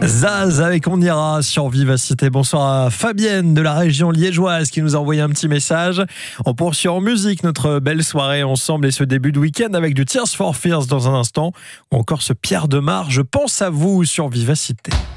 Zaz avec On ira sur Vivacité. Bonsoir à Fabienne de la région liégeoise qui nous a envoyé un petit message. On poursuit en musique notre belle soirée ensemble et ce début de week-end avec du Tears for Fears dans un instant ou encore ce Pierre Demar. Je pense à vous sur Vivacité.